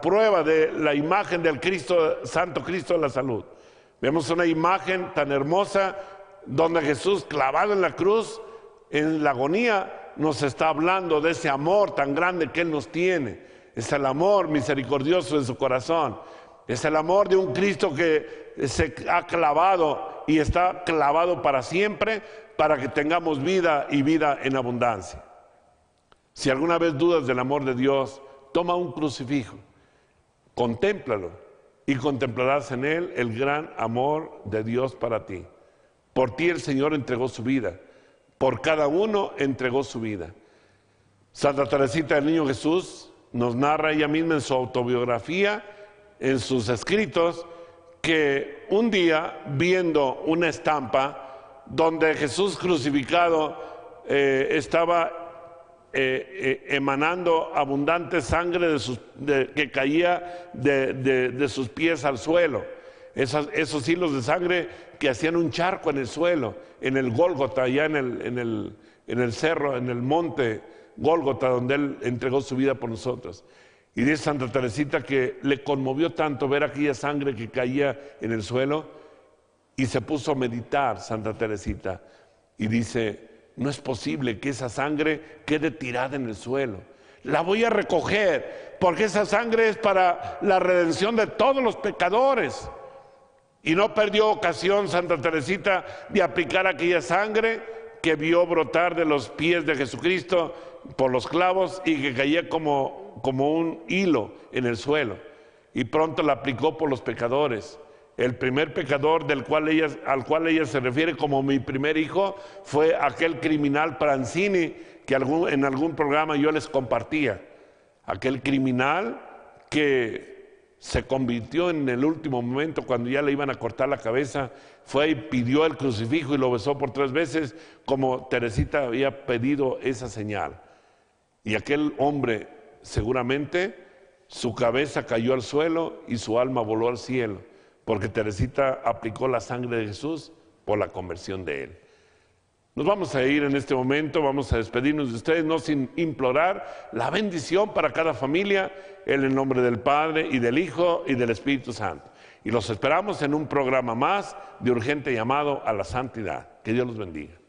prueba de la imagen del Cristo, Santo Cristo de la Salud. Vemos una imagen tan hermosa donde Jesús, clavado en la cruz, en la agonía, nos está hablando de ese amor tan grande que Él nos tiene. Es el amor misericordioso de su corazón. Es el amor de un Cristo que se ha clavado y está clavado para siempre, para que tengamos vida y vida en abundancia. Si alguna vez dudas del amor de Dios, toma un crucifijo, contémplalo y contemplarás en él el gran amor de Dios para ti. Por ti el Señor entregó su vida, por cada uno entregó su vida. Santa Teresita del Niño Jesús nos narra ella misma en su autobiografía, en sus escritos, que un día, viendo una estampa donde Jesús crucificado estaba emanando abundante sangre que caía de sus pies al suelo, esos hilos de sangre que hacían un charco en el suelo, en el Gólgota, allá en el cerro, en el monte Gólgota, donde Él entregó su vida por nosotros. Y dice Santa Teresita que le conmovió tanto ver aquella sangre que caía en el suelo, y se puso a meditar Santa Teresita, y dice: no es posible que esa sangre quede tirada en el suelo. La voy a recoger, porque esa sangre es para la redención de todos los pecadores. Y no perdió ocasión Santa Teresita de aplicar aquella sangre que vio brotar de los pies de Jesucristo por los clavos y que caía como un hilo en el suelo. Y pronto la aplicó por los pecadores. El primer pecador al cual ella se refiere como mi primer hijo fue aquel criminal Pranzini, que en algún programa yo les compartía. Aquel criminal que se convirtió en el último momento, cuando ya le iban a cortar la cabeza, fue y pidió el crucifijo y lo besó por 3 veces, como Teresita había pedido esa señal. Y aquel hombre, seguramente, su cabeza cayó al suelo y su alma voló al cielo, porque Teresita aplicó la sangre de Jesús por la conversión de él. Nos vamos a ir en este momento, vamos a despedirnos de ustedes, no sin implorar la bendición para cada familia, en el nombre del Padre, y del Hijo, y del Espíritu Santo. Y los esperamos en un programa más de Urgente Llamado a la Santidad. Que Dios los bendiga.